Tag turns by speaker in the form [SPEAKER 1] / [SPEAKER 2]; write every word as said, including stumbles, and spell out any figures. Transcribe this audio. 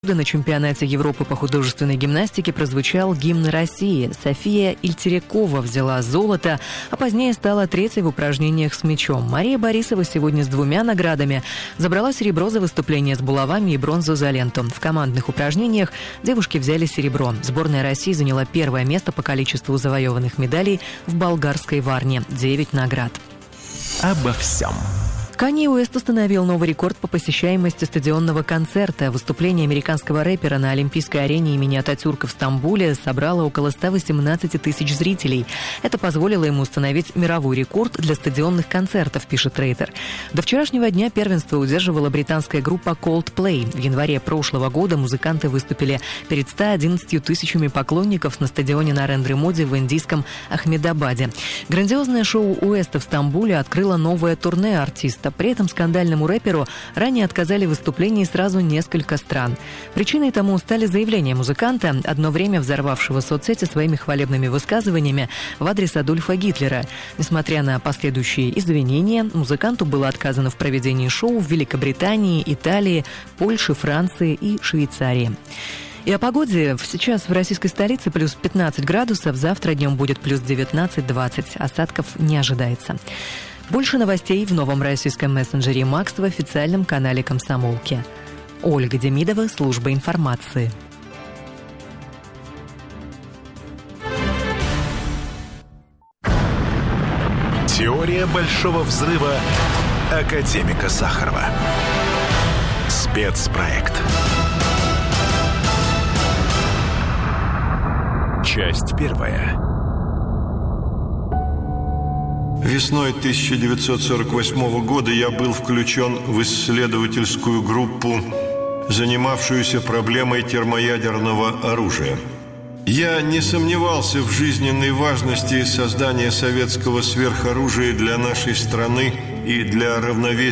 [SPEAKER 1] На чемпионате Европы по художественной гимнастике прозвучал гимн России. София Ильтерекова взяла золото, а позднее стала третьей в упражнениях с мячом. Мария Борисова сегодня с двумя наградами забрала серебро за выступление с булавами и бронзу за ленту. В командных упражнениях девушки взяли серебро. Сборная России заняла первое место по количеству завоеванных медалей в болгарской Варне – девять наград.
[SPEAKER 2] Обо всем.
[SPEAKER 1] Канье Уэст установил новый рекорд по посещаемости стадионного концерта. Выступление американского рэпера на Олимпийской арене имени Ататюрка в Стамбуле собрало около ста восемнадцати тысяч зрителей. Это позволило ему установить мировой рекорд для стадионных концертов, пишет Рейтер. До вчерашнего дня первенство удерживала британская группа Coldplay. В январе прошлого года музыканты выступили перед ста одиннадцатью тысячами поклонников на стадионе Нарендра-Моди в индийском Ахмедабаде. Грандиозное шоу Уэста в Стамбуле открыло новое турне артиста. При этом скандальному рэперу ранее отказали в выступлении сразу несколько стран. Причиной тому стали заявления музыканта, одно время взорвавшего соцсети своими хвалебными высказываниями в адрес Адольфа Гитлера. Несмотря на последующие извинения, музыканту было отказано в проведении шоу в Великобритании, Италии, Польше, Франции и Швейцарии. И о погоде. Сейчас в российской столице плюс пятнадцать градусов, завтра днем будет плюс девятнадцать-двадцать. Осадков не ожидается. Больше новостей в новом российском мессенджере «Макс» в официальном канале «Комсомолки». Ольга Демидова, служба информации.
[SPEAKER 2] Теория большого взрыва академика Сахарова. Спецпроект. Часть первая.
[SPEAKER 3] Весной тысяча девятьсот сорок восьмого года я был включен в исследовательскую группу, занимавшуюся проблемой термоядерного оружия. Я не сомневался в жизненной важности создания советского сверхоружия для нашей страны и для равновесия